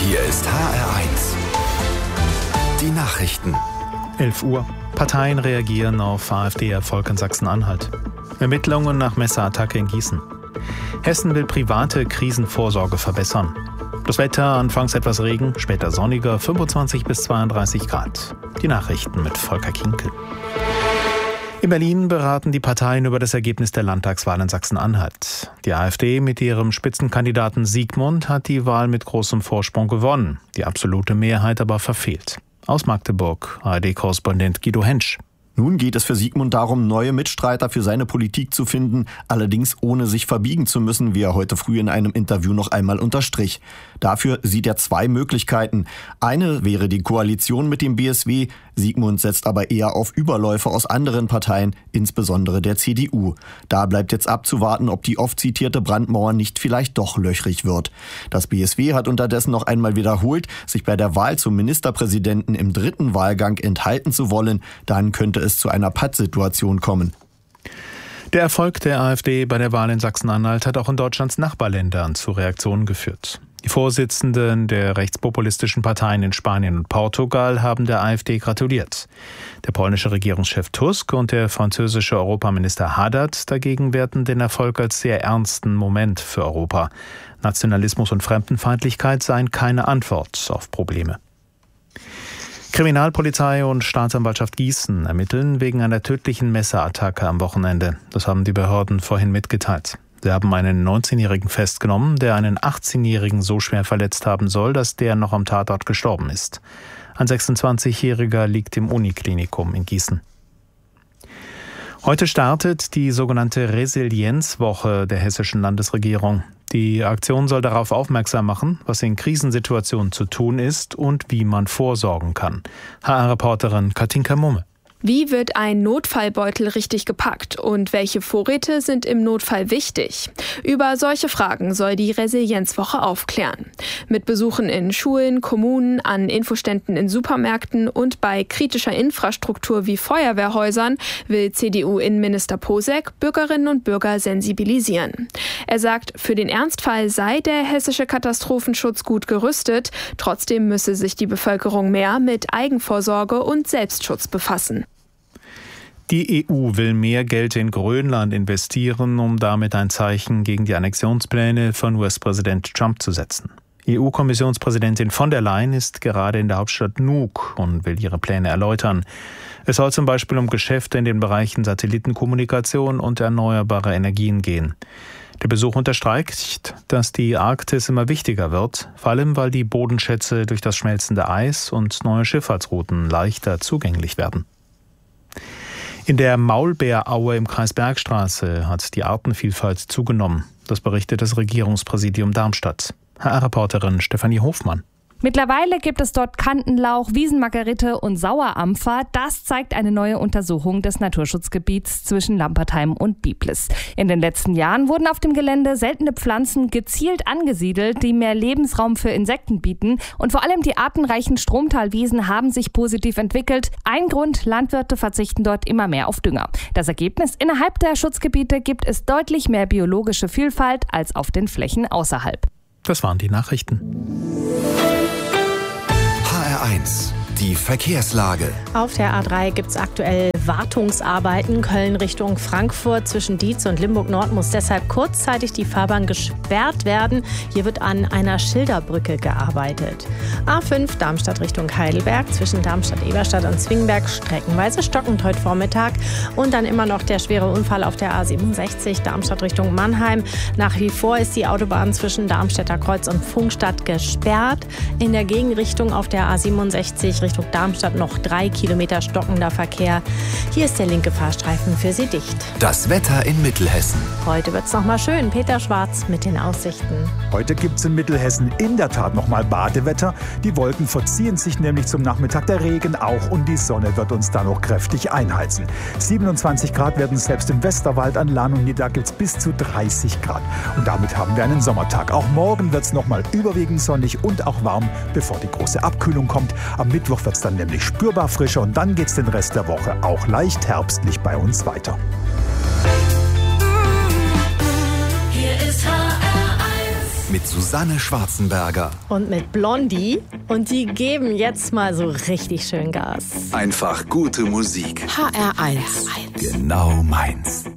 Hier ist HR1. Die Nachrichten. 11 Uhr. Parteien reagieren auf AfD-Erfolg in Sachsen-Anhalt. Ermittlungen nach Messerattacke in Gießen. Hessen will private Krisenvorsorge verbessern. Das Wetter, anfangs etwas Regen, später sonniger, 25 bis 32 Grad. Die Nachrichten mit Volker Kinkel. In Berlin beraten die Parteien über das Ergebnis der Landtagswahl in Sachsen-Anhalt. Die AfD mit ihrem Spitzenkandidaten Siegmund hat die Wahl mit großem Vorsprung gewonnen, die absolute Mehrheit aber verfehlt. Aus Magdeburg, ARD-Korrespondent Guido Hensch. Nun geht es für Siegmund darum, neue Mitstreiter für seine Politik zu finden, allerdings ohne sich verbiegen zu müssen, wie er heute früh in einem Interview noch einmal unterstrich. Dafür sieht er zwei Möglichkeiten. Eine wäre die Koalition mit dem BSW. Siegmund setzt aber eher auf Überläufe aus anderen Parteien, insbesondere der CDU. Da bleibt jetzt abzuwarten, ob die oft zitierte Brandmauer nicht vielleicht doch löchrig wird. Das BSW hat unterdessen noch einmal wiederholt, sich bei der Wahl zum Ministerpräsidenten im dritten Wahlgang enthalten zu wollen. Dann könnte es zu einer Pattsituation kommen. Der Erfolg der AfD bei der Wahl in Sachsen-Anhalt hat auch in Deutschlands Nachbarländern zu Reaktionen geführt. Die Vorsitzenden der rechtspopulistischen Parteien in Spanien und Portugal haben der AfD gratuliert. Der polnische Regierungschef Tusk und der französische Europaminister Haddad dagegen werten den Erfolg als sehr ernsten Moment für Europa. Nationalismus und Fremdenfeindlichkeit seien keine Antwort auf Probleme. Kriminalpolizei und Staatsanwaltschaft Gießen ermitteln wegen einer tödlichen Messerattacke am Wochenende. Das haben die Behörden vorhin mitgeteilt. Sie haben einen 19-Jährigen festgenommen, der einen 18-Jährigen so schwer verletzt haben soll, dass der noch am Tatort gestorben ist. Ein 26-Jähriger liegt im Uniklinikum in Gießen. Heute startet die sogenannte Resilienzwoche der hessischen Landesregierung. Die Aktion soll darauf aufmerksam machen, was in Krisensituationen zu tun ist und wie man vorsorgen kann. HR-Reporterin Katinka Mumme. Wie wird ein Notfallbeutel richtig gepackt und welche Vorräte sind im Notfall wichtig? Über solche Fragen soll die Resilienzwoche aufklären. Mit Besuchen in Schulen, Kommunen, an Infoständen in Supermärkten und bei kritischer Infrastruktur wie Feuerwehrhäusern will CDU-Innenminister Posek Bürgerinnen und Bürger sensibilisieren. Er sagt, für den Ernstfall sei der hessische Katastrophenschutz gut gerüstet, trotzdem müsse sich die Bevölkerung mehr mit Eigenvorsorge und Selbstschutz befassen. Die EU will mehr Geld in Grönland investieren, um damit ein Zeichen gegen die Annexionspläne von US-Präsident Trump zu setzen. EU-Kommissionspräsidentin von der Leyen ist gerade in der Hauptstadt Nuuk und will ihre Pläne erläutern. Es soll zum Beispiel um Geschäfte in den Bereichen Satellitenkommunikation und erneuerbare Energien gehen. Der Besuch unterstreicht, dass die Arktis immer wichtiger wird, vor allem weil die Bodenschätze durch das schmelzende Eis und neue Schifffahrtsrouten leichter zugänglich werden. In der Maulbeeraue im Kreis Bergstraße hat die Artenvielfalt zugenommen. Das berichtet das Regierungspräsidium Darmstadt. HR-Reporterin Stefanie Hofmann. Mittlerweile gibt es dort Kantenlauch, Wiesenmargerite und Sauerampfer. Das zeigt eine neue Untersuchung des Naturschutzgebiets zwischen Lampertheim und Biblis. In den letzten Jahren wurden auf dem Gelände seltene Pflanzen gezielt angesiedelt, die mehr Lebensraum für Insekten bieten. Und vor allem die artenreichen Stromtalwiesen haben sich positiv entwickelt. Ein Grund, Landwirte verzichten dort immer mehr auf Dünger. Das Ergebnis, innerhalb der Schutzgebiete gibt es deutlich mehr biologische Vielfalt als auf den Flächen außerhalb. Das waren die Nachrichten. HR1, die Verkehrslage. Auf der A3 gibt es aktuell Wartungsarbeiten. Köln Richtung Frankfurt zwischen Dietz und Limburg-Nord muss deshalb kurzzeitig die Fahrbahn gesperrt werden. Hier wird an einer Schilderbrücke gearbeitet. A5 Darmstadt Richtung Heidelberg zwischen Darmstadt-Eberstadt und Zwingberg streckenweise stockend heute Vormittag. Und dann immer noch der schwere Unfall auf der A67 Darmstadt Richtung Mannheim. Nach wie vor ist die Autobahn zwischen Darmstädter Kreuz und Pfungstadt gesperrt. In der Gegenrichtung auf der A67 Richtung Darmstadt noch 3 Kilometer stockender Verkehr. Hier ist der linke Fahrstreifen für Sie dicht. Das Wetter in Mittelhessen. Heute wird's noch mal schön. Peter Schwarz mit den Aussichten. Heute gibt's in Mittelhessen in der Tat noch mal Badewetter. Die Wolken verziehen sich nämlich zum Nachmittag, der Regen auch und die Sonne wird uns da noch kräftig einheizen. 27 Grad werden es selbst im Westerwald, an Lahn und Nidda gibt's bis zu 30 Grad. Und damit haben wir einen Sommertag. Auch morgen wird's noch mal überwiegend sonnig und auch warm, bevor die große Abkühlung kommt. Am Mittwoch wird's dann nämlich spürbar frischer und dann geht's den Rest der Woche auch leicht herbstlich bei uns weiter. Hier ist HR1. Mit Susanne Schwarzenberger. Und mit Blondie. Und die geben jetzt mal so richtig schön Gas. Einfach gute Musik. HR1. Genau meins.